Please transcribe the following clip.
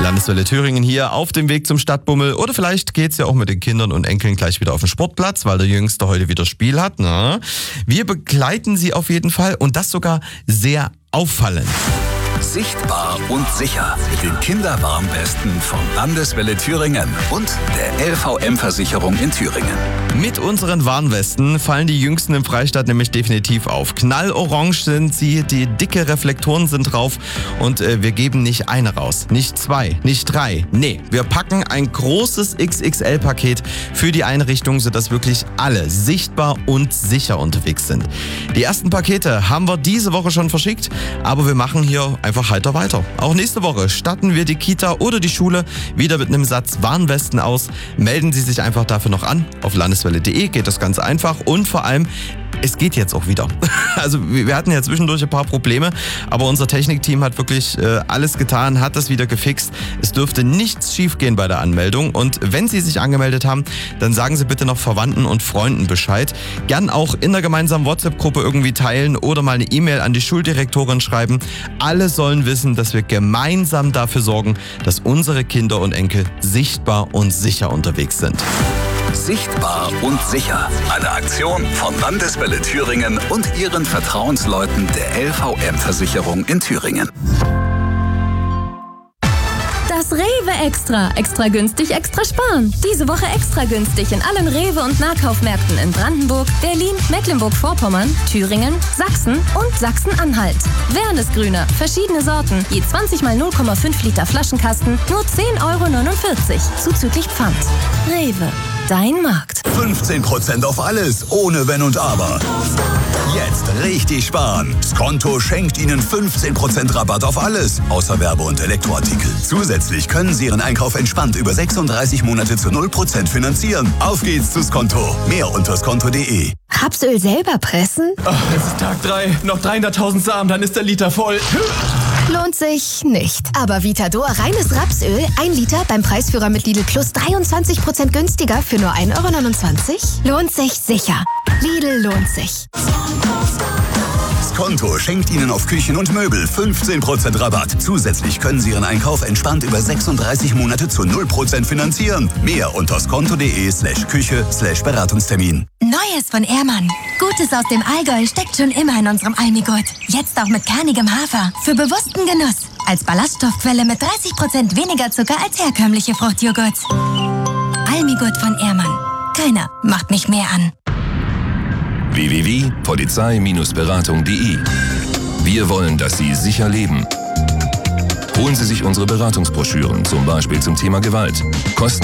Landeswelle Thüringen hier auf dem Weg zum Stadtbummel. Oder vielleicht geht's ja auch mit den Kindern und Enkeln gleich wieder auf den Sportplatz, weil der Jüngste heute wieder Spiel hat. Na? Wir begleiten sie auf jeden Fall und das sogar sehr auffallend. Sichtbar und sicher. Mit den Kinderwarnwesten von Landeswelle Thüringen und der LVM-Versicherung in Thüringen. Mit unseren Warnwesten fallen die Jüngsten im Freistaat nämlich definitiv auf. Knallorange sind sie, die dicke Reflektoren sind drauf und wir geben nicht eine raus, nicht zwei, nicht drei. Nee, wir packen ein großes XXL-Paket für die Einrichtung, sodass wirklich alle sichtbar und sicher unterwegs sind. Die ersten Pakete haben wir diese Woche schon verschickt, aber wir machen hier einfach heiter weiter. Auch nächste Woche statten wir die Kita oder die Schule wieder mit einem Satz Warnwesten aus. Melden Sie sich einfach dafür noch an. Auf landeswelle.de geht das ganz einfach und vor allem, es geht jetzt auch wieder. Also wir hatten ja zwischendurch ein paar Probleme, aber unser Technikteam hat wirklich alles getan, hat das wieder gefixt. Es dürfte nichts schiefgehen bei der Anmeldung und wenn Sie sich angemeldet haben, dann sagen Sie bitte noch Verwandten und Freunden Bescheid. Gern auch in der gemeinsamen WhatsApp-Gruppe irgendwie teilen oder mal eine E-Mail an die Schuldirektorin schreiben. Alle sollen wissen, dass wir gemeinsam dafür sorgen, dass unsere Kinder und Enkel sichtbar und sicher unterwegs sind. Sichtbar und sicher. Eine Aktion von Landeswelle Thüringen und ihren Vertrauensleuten der LVM-Versicherung in Thüringen. Das Rewe Extra. Extra günstig, extra sparen. Diese Woche extra günstig in allen Rewe- und Nahkaufmärkten in Brandenburg, Berlin, Mecklenburg-Vorpommern, Thüringen, Sachsen und Sachsen-Anhalt. Wernesgrüner, verschiedene Sorten, je 20 mal 0,5 Liter Flaschenkasten, nur 10,49 € zuzüglich Pfand. Rewe, dein Markt. 15% auf alles, ohne Wenn und Aber. Jetzt richtig sparen. Skonto schenkt Ihnen 15% Rabatt auf alles, außer Werbe- und Elektroartikel. Zusätzlich können Sie Ihren Einkauf entspannt über 36 Monate zu 0% finanzieren. Auf geht's zu Skonto. Mehr unter skonto.de. Rapsöl selber pressen? Oh, es ist Tag 3. Noch 300.000 Samen, dann ist der Liter voll. Lohnt sich nicht. Aber Vitador reines Rapsöl, 1 Liter beim Preisführer mit Lidl Plus 23% günstiger für nur 1,29 €? Lohnt sich sicher. Lidl lohnt sich. Skonto schenkt Ihnen auf Küchen und Möbel 15% Rabatt. Zusätzlich können Sie Ihren Einkauf entspannt über 36 Monate zu 0% finanzieren. Mehr unter skonto.de/Küche/Beratungstermin. Neues von Ehrmann. Gutes aus dem Allgäu steckt schon immer in unserem Almigurt. Jetzt auch mit kernigem Hafer. Für bewussten Genuss. Als Ballaststoffquelle mit 30% weniger Zucker als herkömmliche Fruchtjoghurt. Almigurt von Ehrmann. Keiner macht mich mehr an. www.polizei-beratung.de. Wir wollen, dass Sie sicher leben. Holen Sie sich unsere Beratungsbroschüren, zum Beispiel zum Thema Gewalt. Kosten